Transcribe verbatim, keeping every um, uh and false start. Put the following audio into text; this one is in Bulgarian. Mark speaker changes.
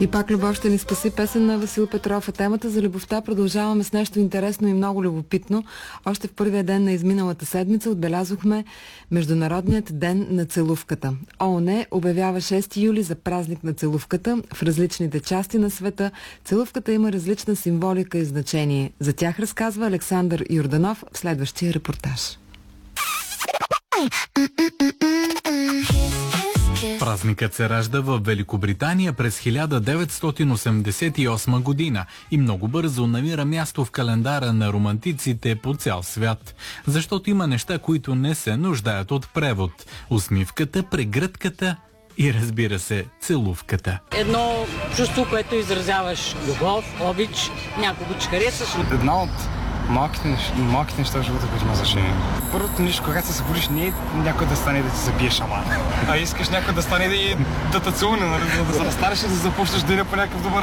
Speaker 1: И пак любов ще ни спаси, песен на Васил Петров. А темата за любовта продължаваме с нещо интересно и много любопитно. Още в първия ден на изминалата седмица отбелязохме Международният ден на целувката. ООН обявява шести юли за празник на целувката. В различните части на света целувката има различна символика и значение. За тях разказва Александър Йорданов в следващия репортаж.
Speaker 2: Празникът се ражда в Великобритания през хиляда деветстотин осемдесет и осма година и много бързо намира място в календара на романтиците по цял свят. Защото има неща, които не се нуждаят от превод. Усмивката, прегръдката и, разбира се, целувката.
Speaker 3: Едно чувство, което изразяваш любов, обич, някого, че харесаш.
Speaker 4: Една от малките, малките неща в живота, които има значение. Първото нещо, когато се събудиш, не е някой да стане да ти забие шамар, а искаш някой да стане да, и, да те целуне, нали, за да станеш и да започнеш деня по някакъв добър